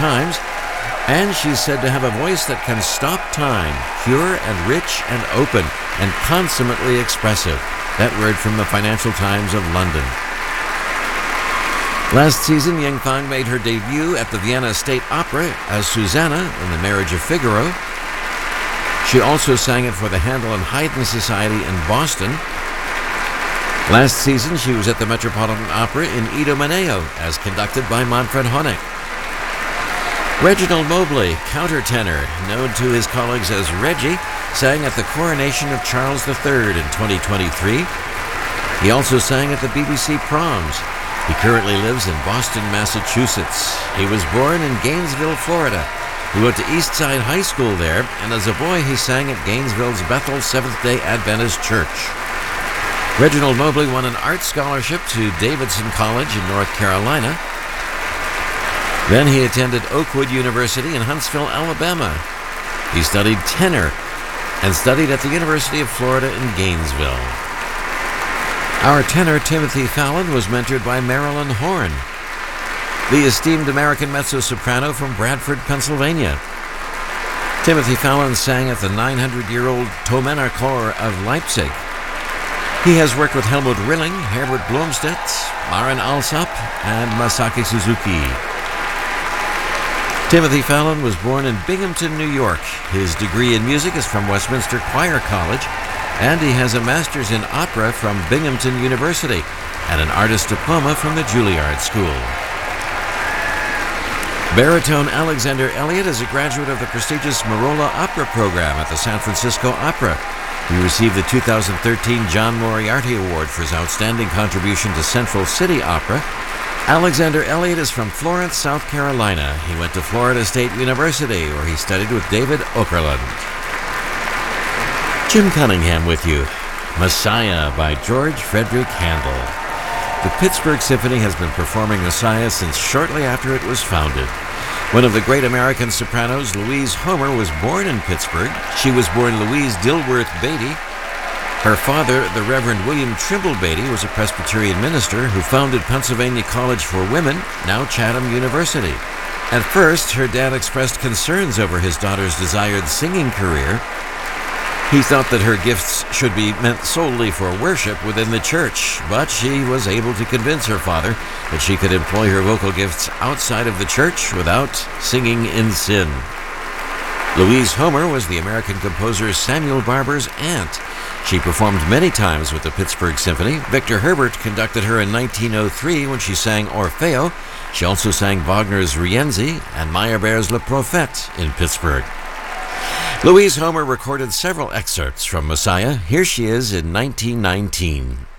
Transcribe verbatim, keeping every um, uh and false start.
Times. And she's said to have a voice that can stop time, pure and rich and open, and consummately expressive. That word from the Financial Times of London. Last season, Yingfang made her debut at the Vienna State Opera as Susanna in The Marriage of Figaro. She also sang it for the Handel and Haydn Society in Boston. Last season, she was at the Metropolitan Opera in Idomeneo, as conducted by Manfred Honeck. Reginald Mobley, countertenor, known to his colleagues as Reggie, sang at the coronation of Charles the Third in twenty twenty-three. He also sang at the B B C Proms. He currently lives in Boston, Massachusetts. He was born in Gainesville, Florida. He went to Eastside High School there, and as a boy he sang at Gainesville's Bethel Seventh-day Adventist Church. Reginald Mobley won an art scholarship to Davidson College in North Carolina. Then he attended Oakwood University in Huntsville, Alabama. He studied tenor and studied at the University of Florida in Gainesville. Our tenor Timothy Fallon was mentored by Marilyn Horne, the esteemed American mezzo-soprano from Bradford, Pennsylvania. Timothy Fallon sang at the nine hundred year old Thomanerchor of Leipzig. He has worked with Helmut Rilling, Herbert Blomstedt, Marin Alsop, and Masaki Suzuki. Timothy Fallon was born in Binghamton, New York. His degree in music is from Westminster Choir College, and he has a master's in opera from Binghamton University and an artist diploma from the Juilliard School. Baritone Alexander Elliott is a graduate of the prestigious Merola Opera program at the San Francisco Opera. He received the two thousand thirteen John Moriarty Award for his outstanding contribution to Central City Opera. Alexander Elliott is from Florence, South Carolina. He went to Florida State University, where he studied with David Okerlund. Jim Cunningham with you. Messiah by George Frederick Handel. The Pittsburgh Symphony has been performing Messiah since shortly after it was founded. One of the great American sopranos, Louise Homer, was born in Pittsburgh. She was born Louise Dilworth Beatty. Her father, the Reverend William Trimble Beatty, was a Presbyterian minister who founded Pennsylvania College for Women, now Chatham University. At first, her dad expressed concerns over his daughter's desired singing career. He thought that her gifts should be meant solely for worship within the church, but she was able to convince her father that she could employ her vocal gifts outside of the church without singing in sin. Louise Homer was the American composer Samuel Barber's aunt. She performed many times with the Pittsburgh Symphony. Victor Herbert conducted her in nineteen oh three when she sang Orfeo. She also sang Wagner's Rienzi and Meyerbeer's Le Prophète in Pittsburgh. Louise Homer recorded several excerpts from Messiah. Here she is in nineteen nineteen.